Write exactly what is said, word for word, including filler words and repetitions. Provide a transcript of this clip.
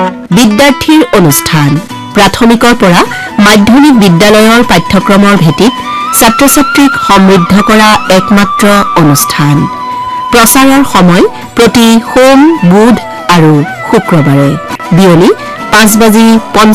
বিদ্যাৰ্থীৰ অনুষ্ঠান প্ৰাথমিকৰ পৰা মাধ্যমিক বিদ্যালয়ৰ পাঠ্যক্ৰমৰ ভিত্তিত ছাত্ৰ ছাত্ৰীক সমৃদ্ধ কৰা একমাত্ৰ অনুষ্ঠান প্ৰচাৰৰ সময় প্ৰতি সোম বুধ আৰু শুক্ৰবাৰে বিয়লি পাঁচ বাজি